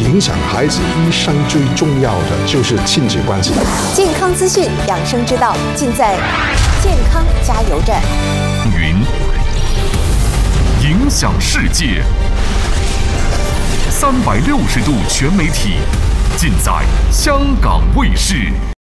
影响孩子一生最重要的就是亲子关系。 健康资讯、养生之道，尽在健康加油站。 影响世界，360度全媒体，尽在香港卫视。